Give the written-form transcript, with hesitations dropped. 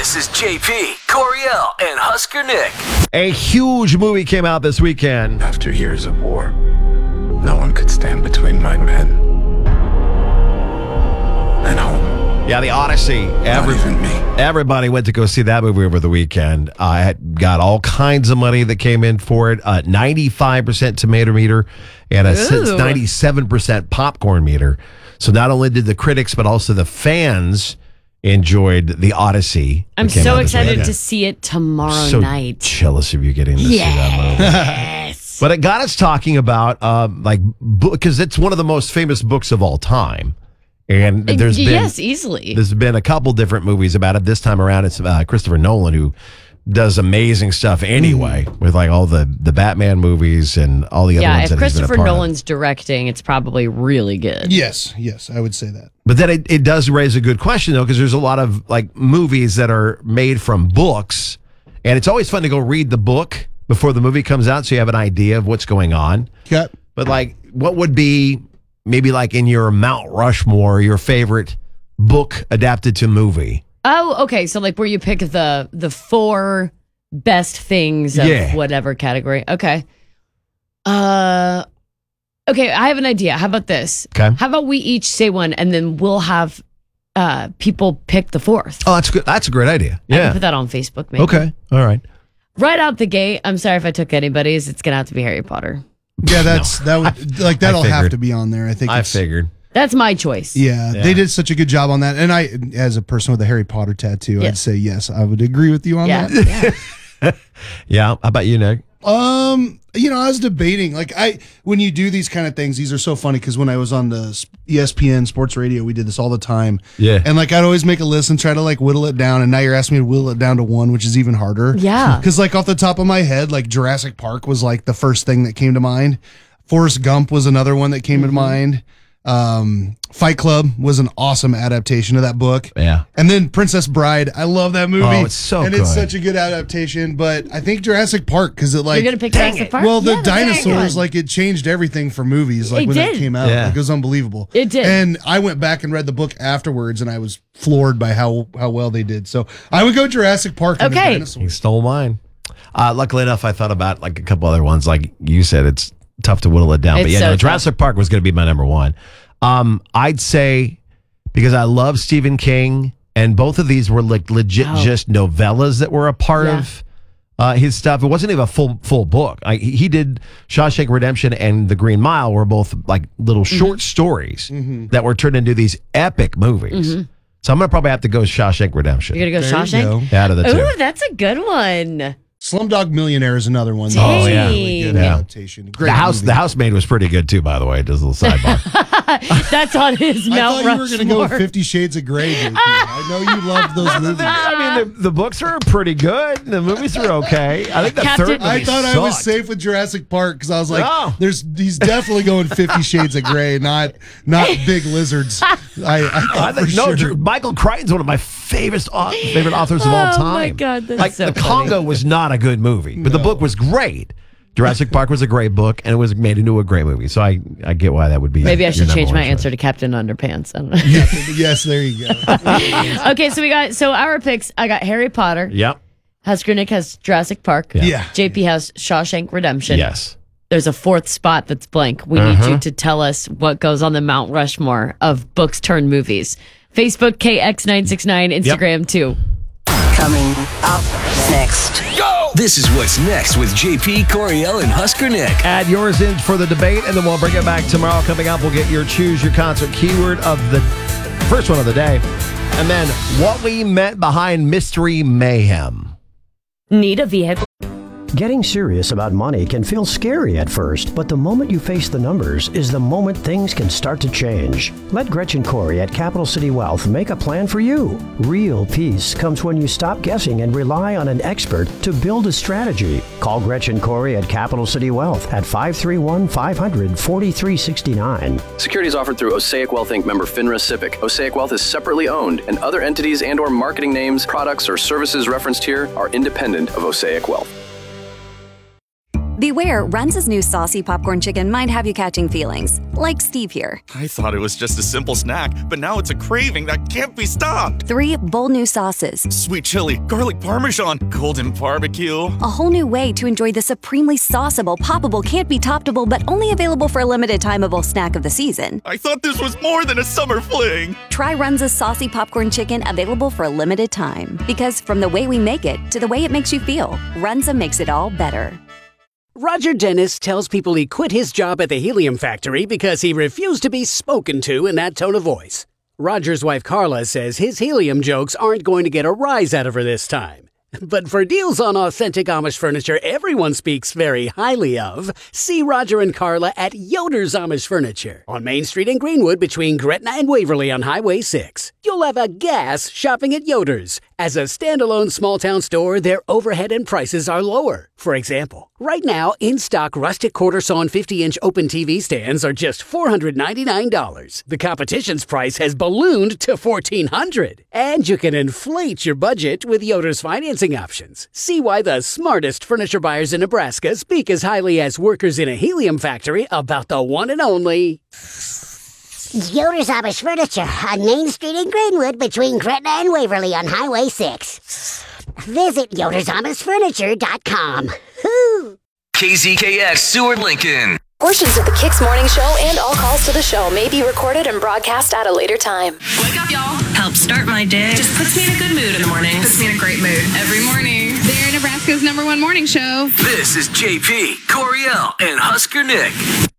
This is JP, Coriel, and Husker Nick. A huge movie came out this weekend. After years of war, no one could stand between my men and home. Yeah, The Odyssey. Not even me. Everybody went to go see that movie over the weekend. I got all kinds of money that came in for it. 95% tomato meter and a 97% popcorn meter. So not only did the critics, but also the fans enjoyed The Odyssey. I'm so excited to see it tomorrow night. Jealous of you getting to see that movie. Yes. But it got us talking about because it's one of the most famous books of all time. And easily. There's been a couple different movies about it. This time around, it's Christopher Nolan, who does amazing stuff anyway, with like all the Batman movies and all the other ones. Yeah, if Christopher Nolan's directing, it's probably really good. Yes, I would say that. But then it does raise a good question, though, because there's a lot of like movies that are made from books, and it's always fun to go read the book before the movie comes out, so you have an idea of what's going on. Okay. But like, what would be maybe like in your Mount Rushmore, your favorite book adapted to movie? Oh, okay. So like where you pick the 4 best things of whatever category. Okay. Okay, I have an idea. How about this? Okay. How about we each say one and then we'll have people pick the 4th. Oh, that's good. That's a great idea. I Yeah. can put that on Facebook maybe. Okay. All right. Right out the gate, I'm sorry if I took anybody's, it's gonna have to be Harry Potter. Yeah, that'll have to be on there. I think I figured. That's my choice. Yeah, they did such a good job on that. And I, as a person with a Harry Potter tattoo, I'd say yes, I would agree with you on that. Yeah. Yeah. How about you, Nick? I was debating. When you do these kind of things, these are so funny because when I was on the ESPN Sports Radio, we did this all the time. Yeah. And I'd always make a list and try to whittle it down. And now you're asking me to whittle it down to 1, which is even harder. Yeah. Because off the top of my head, Jurassic Park was the first thing that came to mind. Forrest Gump was another one that came to mind. Fight Club was an awesome adaptation of that book. Yeah. And then Princess Bride. I love that movie. Oh, it's so good. good. It's such a good adaptation. But I think Jurassic Park because it You're gonna pick Jurassic Park? Well, the Yeah, that's a good dinosaurs one. it changed everything for movies. It When did. it came out, Yeah. it was unbelievable. It did. And I went back and read the book afterwards, and I was floored by how well they did. So I would go Jurassic Park. And the Okay. He dinosaurs. stole mine. Luckily enough, I thought about a couple other ones. Like you said, it's tough to whittle it down. It's But so tough. Jurassic Park was going to be my number 1. I'd say because I love Stephen King, and both of these were legit just novellas that were a part of his stuff. It wasn't even a full book. He did Shawshank Redemption and The Green Mile were both little short stories that were turned into these epic movies. So I'm going to probably have to go Shawshank Redemption. You're gonna go There you Shawshank? go. Out of the two. Ooh, that's a good one. Slumdog Millionaire is another one. Dang. Oh, yeah. Really good Yeah. adaptation. Great movie. The Housemaid was pretty good too, by the way. Just a little sidebar. That's on his I Mount thought you were going to go Rushmore. 50 Shades of Grey, JP. I know you love those movies. I mean, the books are pretty good. The movies are okay. I think the Captain- third movie I thought I was sucked. safe with Jurassic Park because I was like, No. he's definitely going 50 Shades of Grey, not big lizards. I I thought think for sure. Michael Crichton's one of my favorite authors of all Oh, time. my God, that's so The funny. Congo was not a good movie, but the book was great. Jurassic Park was a great book, and it was made into a great movie. So I get why that would be. Maybe I should your change number my one answer choice. to Captain Underpants. I don't know. Yes, there you go. Okay, so our picks, I got Harry Potter. Yep. Husker Nick has Jurassic Park. Yeah. JP has Shawshank Redemption. Yes. There's a 4th spot that's blank. We need you to tell us what goes on the Mount Rushmore of books turned movies. Facebook KX969, Instagram too. Coming up next. Go! This is what's next with JP, Coriel, and Husker Nick. Add yours in for the debate, and then we'll bring it back tomorrow. Coming up, we'll get your Choose Your Concert keyword of the first one of the day. And then what we meant behind Mystery Mayhem. Need a vehicle? Getting serious about money can feel scary at first, but the moment you face the numbers is the moment things can start to change. Let Gretchen Corey at Capital City Wealth make a plan for you. Real peace comes when you stop guessing and rely on an expert to build a strategy. Call Gretchen Corey at Capital City Wealth at 531-500-4369. Securities offered through Osaic Wealth Inc. member FINRA SIPC. Osaic Wealth is separately owned, and other entities and/or marketing names, products, or services referenced here are independent of Osaic Wealth. Beware, Runza's new saucy popcorn chicken might have you catching feelings, like Steve here. I thought it was just a simple snack, but now it's a craving that can't be stopped. 3 bold new sauces. Sweet chili, garlic parmesan, golden barbecue. A whole new way to enjoy the supremely sauceable, poppable, can't be toppable, but only available for a limited timeable snack of the season. I thought this was more than a summer fling. Try Runza's saucy popcorn chicken, available for a limited time. Because from the way we make it to the way it makes you feel, Runza makes it all better. Roger Dennis tells people he quit his job at the helium factory because he refused to be spoken to in that tone of voice. Roger's wife Carla says his helium jokes aren't going to get a rise out of her this time. But for deals on authentic Amish furniture everyone speaks very highly of, see Roger and Carla at Yoder's Amish Furniture on Main Street in Greenwood between Gretna and Waverly on Highway 6. You'll have a gas shopping at Yoder's. As a standalone small-town store, their overhead and prices are lower. For example, right now, in-stock rustic quarter-sawn 50-inch open TV stands are just $499. The competition's price has ballooned to $1,400. And you can inflate your budget with Yoder's financing options. See why the smartest furniture buyers in Nebraska speak as highly as workers in a helium factory about the one and only Yoder's Amish Furniture on Main Street in Greenwood between Gretna and Waverly on Highway 6. Visit yodersamishfurniture.com. KZKX Seward Lincoln. Portions of the Kicks Morning Show and all calls to the show may be recorded and broadcast at a later time. Wake up, y'all. Helps start my day. Just puts me in a good mood in the morning. Puts me in a great mood every morning. They're Nebraska's #1 morning show. This is JP, Coriel, and Husker Nick.